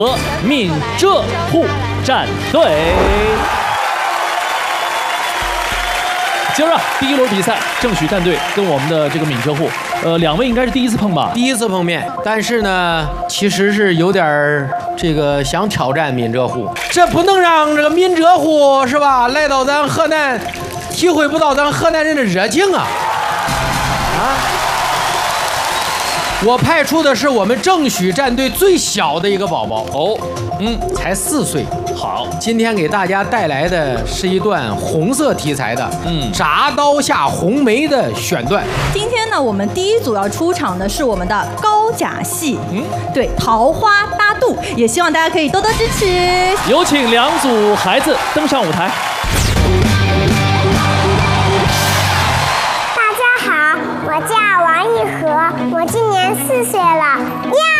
和闽浙沪战队。今儿啊，第一轮比赛，正许战队跟我们的这个闽浙沪，两位应该是第一次碰吧？ 第一次碰面，但是呢，其实是有点这个想挑战闽浙沪，这不能让这个闽浙沪是吧，来到咱河南，体会不到咱河南人的热情啊！我派出的是我们正许战队最小的一个宝宝哦，才4岁。好，今天给大家带来的是一段红色题材的，铡刀下红梅的选段。 今天呢，我们第一组要出场的是我们的高甲戏，对，桃花搭渡，也希望大家可以多多支持。 有请2组孩子登上舞台。 大家好，我叫王一禾，我今年4岁了。